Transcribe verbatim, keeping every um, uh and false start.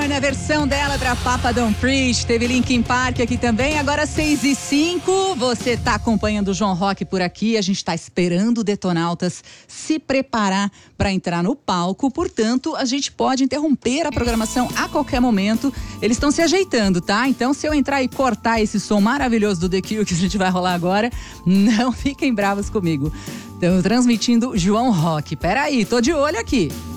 Paramore na versão dela pra Papa Don't Preach. Teve Linkin Park aqui também. Agora seis e cinco. Você tá acompanhando o João Rock por aqui. A gente tá esperando o Detonautas se preparar para entrar no palco. Portanto, a gente pode interromper a programação a qualquer momento. Eles estão se ajeitando, tá? Então, se eu entrar e cortar esse som maravilhoso do The Cure que a gente vai rolar agora, não fiquem bravos comigo. Estamos transmitindo João Rock. Peraí, tô de olho aqui.